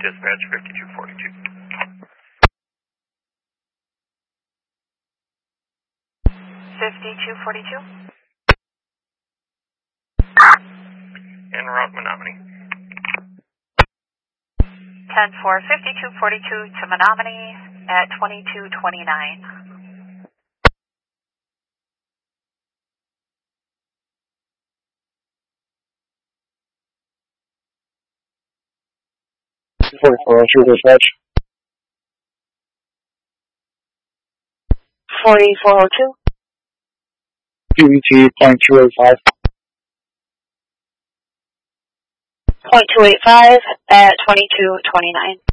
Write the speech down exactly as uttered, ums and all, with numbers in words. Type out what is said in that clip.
dispatch fifty-two forty-two. fifty-two forty-two. En route Menominee. ten four, fifty-two forty-two to Menominee at twenty-two twenty-nine. forty-four oh two dispatch. forty-four oh two. Q E T point two eight five. point two eight five at twenty-two twenty-nine.